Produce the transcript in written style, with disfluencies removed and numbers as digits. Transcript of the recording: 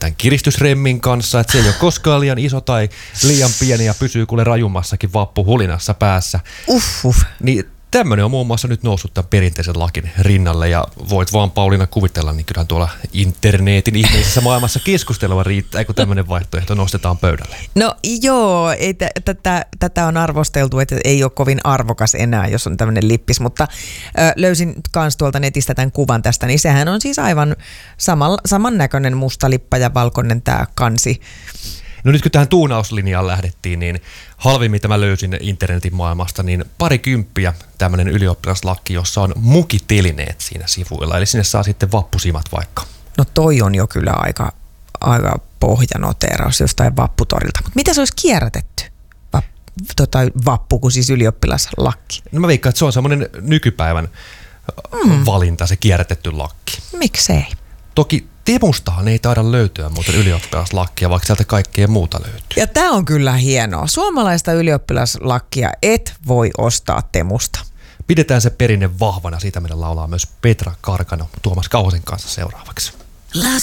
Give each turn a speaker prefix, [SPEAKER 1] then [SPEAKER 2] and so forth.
[SPEAKER 1] tämän kiristysremmin kanssa, että se ei ole koskaan liian iso tai liian pieni ja pysyy kuule rajummassakin vappuhulinassa päässä. Niin tämmöinen on muun muassa nyt noussut tämän perinteisen lakin rinnalle ja voit vaan Pauliina kuvitella, niin kyllähän tuolla internetin ihmeisessä maailmassa keskustelua riittää, kun tämmöinen vaihtoehto nostetaan pöydälle.
[SPEAKER 2] No joo, ei tätä on arvosteltu, että ei ole kovin arvokas enää, jos on tämmöinen lippis, mutta löysin kans tuolta netistä tämän kuvan tästä, niin sehän on siis aivan samannäköinen musta lippa ja valkoinen tämä kansi.
[SPEAKER 1] No nyt kun tähän tuunauslinjaan lähdettiin, niin halvimmin mä löysin internetin maailmasta, niin 20 tämmöinen ylioppilaslakki, jossa on mukitelineet siinä sivuilla. Eli sinne saa sitten vappusimat vaikka.
[SPEAKER 2] No toi on jo kyllä aika pohjanoteeraus jostain vapputorilta. Mutta mitä se olisi kierrätetty? Vappu, kun siis ylioppilaslakki.
[SPEAKER 1] No mä veikkaan, että se on semmoinen nykypäivän valinta, se kierrätetty lakki.
[SPEAKER 2] Miksei?
[SPEAKER 1] Toki Temustahan ei taida löytyä muuten ylioppilaslakkia, vaikka sieltä kaikkea muuta löytyy.
[SPEAKER 2] Ja tää on kyllä hienoa. Suomalaista ylioppilaslakkia et voi ostaa Temusta.
[SPEAKER 1] Pidetään se perinne vahvana, siitä meidän laulaa myös Petra Karkano Tuomas Kauhasen kanssa seuraavaksi.